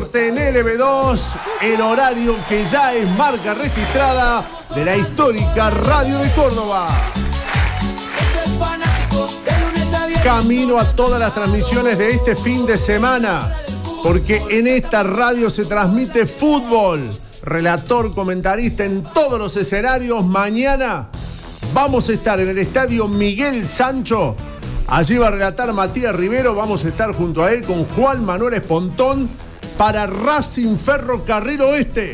Deporte en LB2, el horario que ya es marca registrada de la histórica Radio de Córdoba. Camino a todas las transmisiones de este fin de semana, porque en esta radio se transmite fútbol. Relator, comentarista en todos los escenarios. Mañana vamos a estar en el estadio Miguel Sancho. Allí va a relatar Matías Rivero. Vamos a estar junto a él con Juan Manuel Espontón para Racing Ferrocarril Oeste.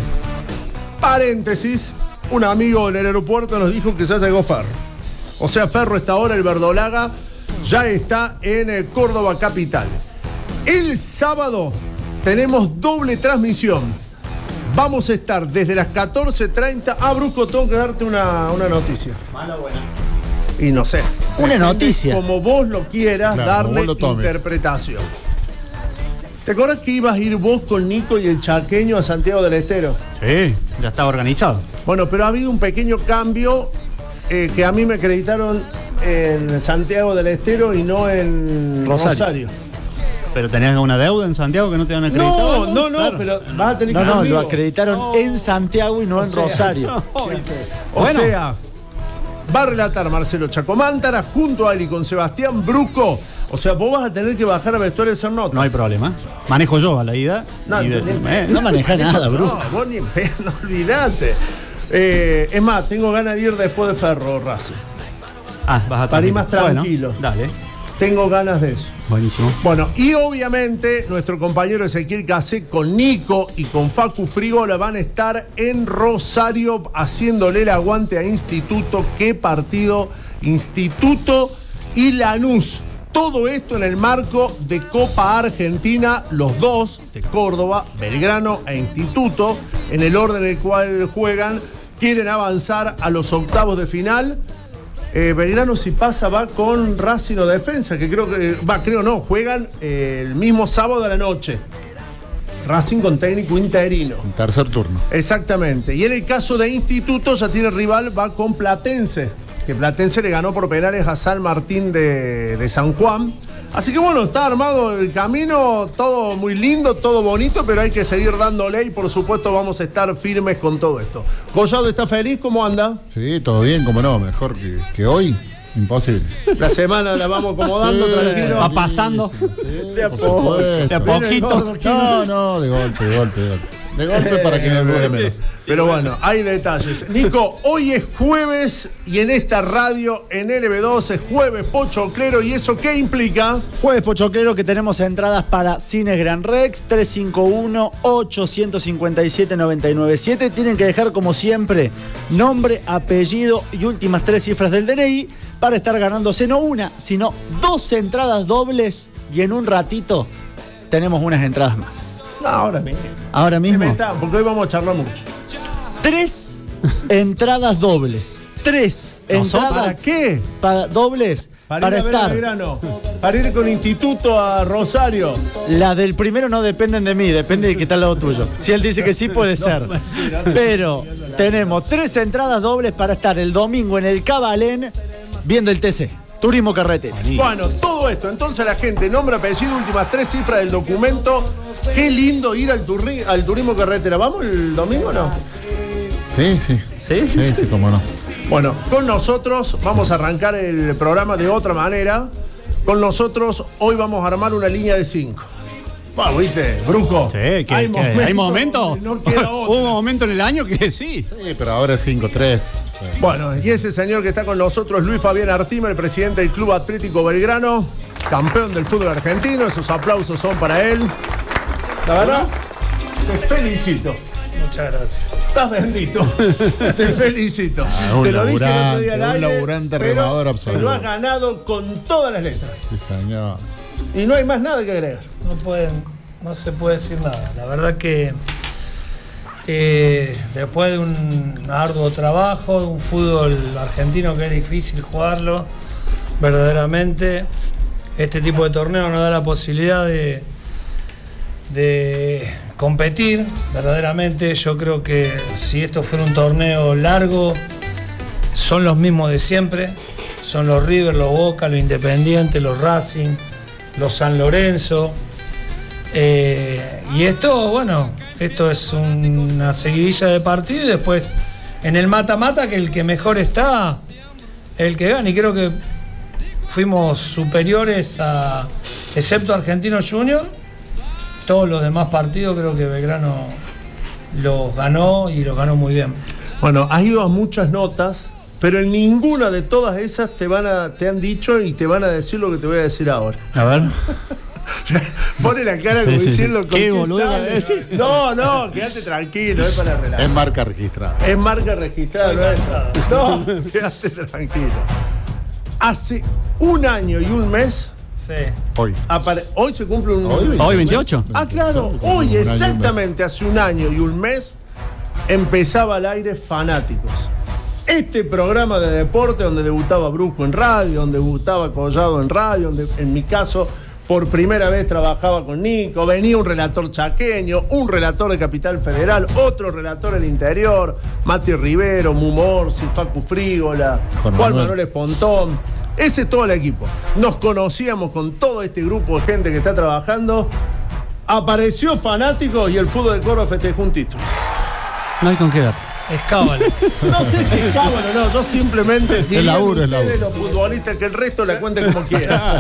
Paréntesis, un amigo en el aeropuerto nos dijo que ya llegó Ferro. O sea, Ferro está ahora, el verdolaga ya está en Córdoba capital. El sábado tenemos doble transmisión. Vamos a estar desde las 14:30. Brusco, tengo que darte una noticia. Mala o buena. Y no sé. Una noticia. Como vos lo quieras, claro, darle interpretación. ¿Te acordás que ibas a ir vos con Nico y el chaqueño a Santiago del Estero? Sí, ya estaba organizado. Bueno, pero ha habido un pequeño cambio que a mí me acreditaron en Santiago del Estero y no en Rosario. ¿Pero tenías alguna deuda en Santiago que no te han acreditado? No, claro. Pero vas a tener que... No, lo acreditaron en Santiago y no en Rosario. O sea, va a relatar Marcelo Chacomántara junto a él y con Sebastián Brusco. O sea, vos vas a tener que bajar a vestuario de hacer notas. No hay problema. Manejo yo a la ida. No maneja nada, Brusco. No, vos no olvidate. Es más, tengo ganas de ir después de Ferro, Racing. Vas a para ir más tranquilo. Bueno, dale. Tengo ganas de eso. Buenísimo. Bueno, y obviamente nuestro compañero Ezequiel Casé con Nico y con Facu Frigola van a estar en Rosario haciéndole el aguante a Instituto. ¿Qué partido? Instituto y Lanús. Todo esto en el marco de Copa Argentina, los dos de Córdoba, Belgrano e Instituto, en el orden en el cual juegan, quieren avanzar a los octavos de final. Belgrano, si pasa, va con Racing o Defensa, que juegan el mismo sábado a la noche. Racing con técnico interino. En tercer turno. Exactamente. Y en el caso de Instituto, ya tiene rival, va con Platense, que Platense le ganó por penales a San Martín de San Juan. Así que bueno, está armado el camino, todo muy lindo, todo bonito, pero hay que seguir dándole y por supuesto vamos a estar firmes con todo esto. Collado, ¿está feliz? ¿Cómo anda? Sí, todo bien, cómo no, mejor que hoy, imposible. La semana la vamos acomodando, tranquilo. Va pasando. De a poco. De a poquito. No, de golpe. De golpe para que no dure menos. Pero bueno, hay detalles. Nico, hoy es jueves y en esta radio, en LB2, es jueves pochoclero. ¿Y eso qué implica? Jueves pochoclero, que tenemos entradas para Cines Gran Rex, 351-857-997. Tienen que dejar, como siempre, nombre, apellido y últimas 3 cifras del DNI para estar ganándose no una, sino 2 entradas dobles. Y en un ratito tenemos unas entradas más. Ahora mismo. ¿Ahora mismo? Porque hoy vamos a charlar mucho. 3 entradas dobles. 3 entradas. ¿Para qué? Dobles. Para estar. Belgrano, para ir con Instituto a Rosario. Las del primero no dependen de mí, depende de qué tal lado tuyo. Si él dice que sí, puede ser. Pero tenemos 3 entradas dobles para estar el domingo en el Cabalén viendo el TC. Turismo Carretera. Bueno, todo esto, entonces la gente, nombre, apellido, últimas 3 cifras del documento. Qué lindo ir al Turismo Carretera. ¿Vamos el domingo o no? Sí, cómo no. Bueno, con nosotros vamos a arrancar el programa de otra manera. Con nosotros hoy vamos a armar una línea de 5. Bueno, ¿viste, Brusco? Sí, hay momentos. No queda otro. Hubo un momento en el año que sí. Sí, pero ahora es 5-3. Sí. Bueno, y ese señor que está con nosotros, Luis Fabián Artima, el presidente del Club Atlético Belgrano, campeón del fútbol argentino. Esos aplausos son para él. La verdad, te felicito. Muchas gracias. Estás bendito. Te felicito. Un Te lo dije el otro día al aire, laburante remador absoluto. Lo has ganado con todas las letras. Sí, señor. Y no hay más nada que agregar. No se puede decir nada. La verdad que después de un arduo trabajo, de un fútbol argentino que es difícil jugarlo, verdaderamente, este tipo de torneo nos da la posibilidad de competir. Verdaderamente, yo creo que si esto fuera un torneo largo, son los mismos de siempre. Son los River, los Boca, los Independiente, los Racing, los San Lorenzo. Y esto es una seguidilla de partido y después en el mata-mata, que el que mejor está, el que gana. Y creo que fuimos superiores excepto Argentino Junior, todos los demás partidos creo que Belgrano los ganó y los ganó muy bien. Bueno, has ido a muchas notas, pero en ninguna de todas esas te han dicho y te van a decir lo que te voy a decir ahora. A ver. Pone la cara como diciendo con ¿Qué boludo va a decir? No, quédate tranquilo, es para relajar. Es marca registrada. Es marca registrada, no es. No, quédate tranquilo. Hace 1 año y 1 mes. Sí. Hoy se cumple un Hoy 28. Ah, claro, hoy exactamente hace 1 año y 1 mes empezaba al aire Fanáticos. Este programa de deporte donde debutaba Brusco en radio, donde debutaba Collado en radio, donde en mi caso por primera vez trabajaba con Nico, venía un relator chaqueño, un relator de Capital Federal, otro relator del interior, Mati Rivero, Mumorsi, Facu Frígola, Juan Manuel Espontón. Ese es todo el equipo. Nos conocíamos con todo este grupo de gente que está trabajando. Apareció Fanático y el fútbol de Córdoba festejó un título. No hay con qué dar. Es cábala. No sé si es cábala o no, yo simplemente diría es laburo. los futbolistas que el resto la cuenten como quieran.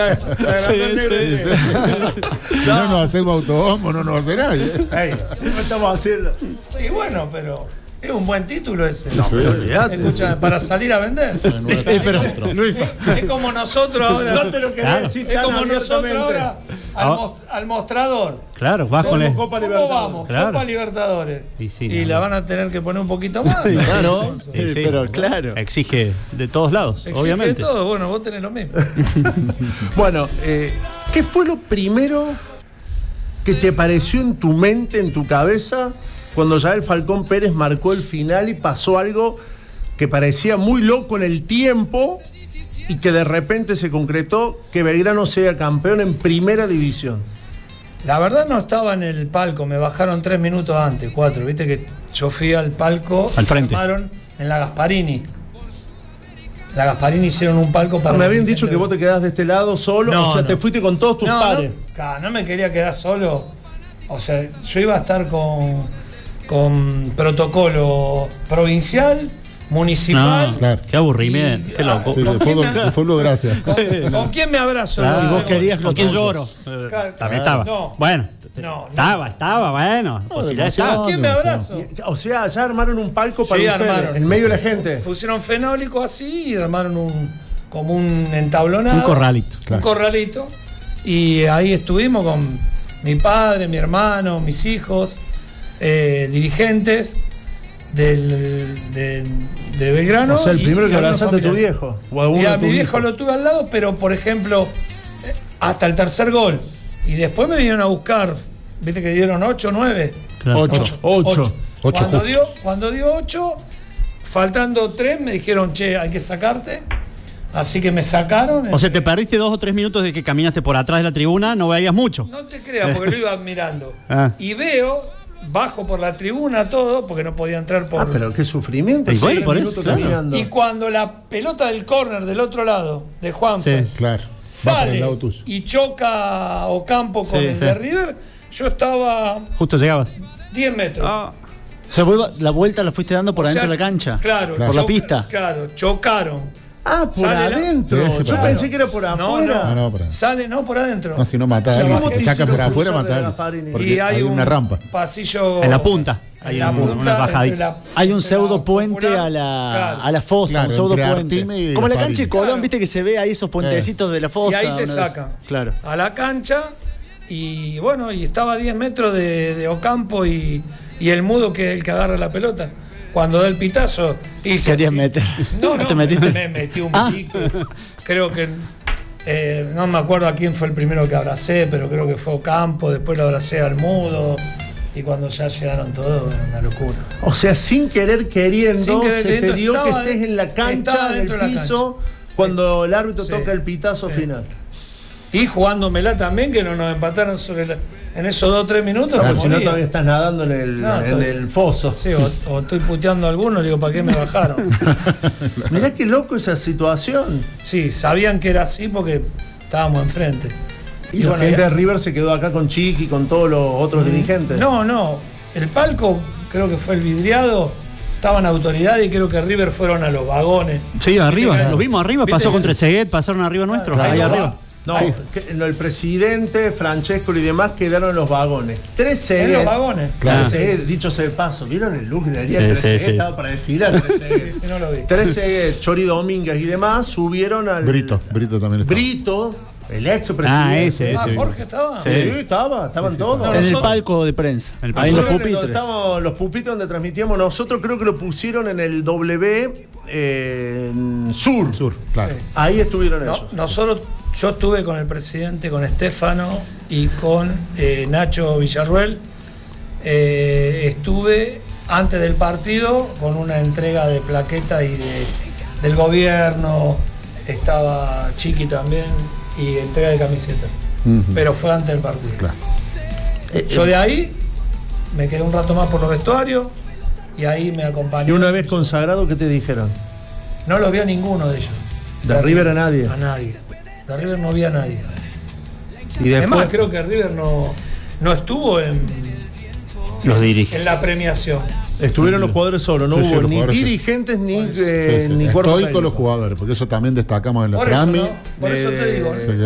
Si no nos hacemos autobombo, no nos hace nadie. ¿Cómo estamos haciendo? Y bueno, pero es un buen título ese. No, pero olvidate. Escucha, para salir a vender. Es como nosotros ahora. No te lo querés decir Es tan como nosotros abiertamente. ahora al mostrador. Claro, vas con el. Copa ¿Cómo Libertadores. vamos? Claro. Copa Libertadores. Y La van a tener que poner un poquito más. Claro. Sí, pero claro. Exige de todos lados, Exige obviamente. todo. Bueno, vos tenés lo mismo. Bueno, ¿qué fue lo primero que te apareció en tu mente, en tu cabeza, cuando Yael Falcón Pérez marcó el final y pasó algo que parecía muy loco en el tiempo y que de repente se concretó, que Belgrano sea campeón en primera división? La verdad no estaba en el palco, me bajaron 3 minutos antes, 4. Viste que yo fui al palco, al frente. Me llamaron en la Gasparini. La Gasparini hicieron un palco para... Me habían dicho que vos te quedás de este lado solo, No, o sea, no. te fuiste con todos tus pares. No me quería quedar solo. O sea, yo iba a estar con protocolo provincial, municipal. No, claro. Qué aburrimiento, qué loco. Sí, el fútbol, gracias. ¿Con quién me abrazo? Claro. Y vos querías ¿Con quién los lloro? También estaba. No. Bueno, No. estaba, bueno. Posibilidad estaba. ¿Con quién me abrazo? O sea, ya armaron un palco para Sí, ustedes, armaron. en medio de la gente. Pusieron fenólico así y armaron como un entablonado. Un corralito. Un corralito. Y ahí estuvimos con mi padre, mi hermano, mis hijos, dirigentes de Belgrano. O sea, el primero que abrazaste a tu familia. viejo. O a uno Y a de tus mi viejo hijos. lo tuve al lado, pero por ejemplo, hasta el tercer gol. Y después me vinieron a buscar, viste que dieron 8 o 9. Claro. 8. Cuando dio 8, faltando 3, me dijeron, che, hay que sacarte. Así que me sacaron. O sea, te perdiste 2 o 3 minutos de que caminaste por atrás de la tribuna, no veías mucho. No te creas, porque lo iba mirando. Ah. Y veo, bajo por la tribuna todo, porque no podía entrar por... Pero qué sufrimiento. Y bueno, 6 por eso, minutos claro. caminando. Y cuando la pelota del córner del otro lado, de Juanfe, Sí. Claro. Va por el sale lado tuyo. y choca Ocampo con Sí, el sí. de River, yo estaba Justo llegabas. 10 metros. Ah. O sea, vos la vuelta la fuiste dando por O sea, adentro de la cancha. Claro. Por la pista. Claro, chocaron. Ah, por Sale la- adentro. Sí, sí, Yo claro. pensé que era por afuera. No, por ahí. Sale, no, por adentro. No, si no matás a O sea, alguien, ¿cómo si te te sacas por hicieron afuera, cruzar de matás a la alguien. Gasparini? Porque Y hay una un rampa. pasillo En la punta. En la punta, una bajadita. entre la- Hay un entre pseudo la puente popular, a la claro. fosa, Claro, un pseudo entre puente. Artime y Como la Gasparini. cancha de Colón, Claro. viste que se ve ahí esos puentecitos de la Y fosa. ahí te una vez. sacan Claro. a la cancha. Y bueno, y estaba a 10 metros de Ocampo y el mudo, que es el que agarra la pelota. Cuando da el pitazo, hice Querías así. meter. No, ¿Te metiste? me metí un Ah. pico. Creo que no me acuerdo a quién fue el primero que abracé, pero creo que fue Ocampo. Después lo abracé al mudo. Y cuando ya llegaron todos, una locura. O sea, sin querer queriendo, Sin querer se queriendo, te dio que estaba- estés en la estaba cancha, en el dentro de la piso, cancha. cuando el árbitro Sí. toca el pitazo Sí. final. Y jugándomela también, que no nos empataron en esos 2 o 3 minutos. Claro, me si no moría. todavía estás nadando en el, No, en estoy- el foso. Sí, o estoy puteando a algunos, digo, ¿para qué me bajaron? Mirá qué loco esa situación. Sí, sabían que era así porque estábamos enfrente. Y la gente de River se quedó acá con Chiqui, con todos los otros dirigentes. No. El palco, creo que fue el vidriado. Estaban autoridades y creo que River fueron a los vagones. Sí, arriba, lo vimos arriba, ¿Viste? pasó contra el Seguet, pasaron arriba nuestros, ahí arriba. No, el presidente, Francesco y demás quedaron en los vagones. 13 En los vagones. Claro. dicho sea de paso, ¿vieron el look de ayer? Sí, sí. Estaba para desfilar. 13 Sí, no lo vi. 13 Chori Domínguez y demás subieron al. Brito también está. Brito, el ex presidente. Ese. Jorge estaba. Sí, estaban todos. No, En el nosotros- palco de prensa. El Ahí en los Nosotros pupitres. estábamos los pupitres donde transmitíamos nosotros, creo que lo pusieron en el W Sur. Claro. Sí. Ahí estuvieron ellos. Yo estuve con el presidente, con Estefano y con Nacho Villarruel. Estuve antes del partido con una entrega de plaquetas y del gobierno. Estaba Chiqui también y entrega de camiseta. Pero fue antes del partido. Claro. Yo de ahí me quedé un rato más por los vestuarios y ahí me Y acompañó. una vez consagrado, ¿qué te dijeron? No los vi a ninguno de ellos. De River a nadie. A nadie. De River no vi a nadie. Y Es más, después, creo que River no estuvo Los dirige. en la premiación. estuvieron los jugadores solos, no Sí, sí, hubo los ni jugadores sí. dirigentes ni, Sí, sí. ni cuerpo Estoy con técnico. los jugadores, porque eso también destacamos en la Por eso, Trami. ¿no? Por eso te digo. Se